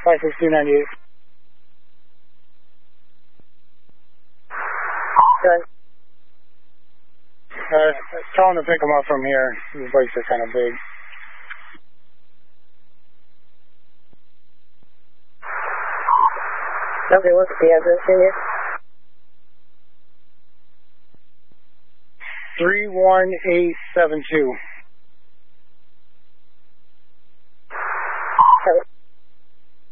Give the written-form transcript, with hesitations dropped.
56298. Good. Tell him to pick him up from here. The brakes are kind of big. Okay, what's the address here? 31872.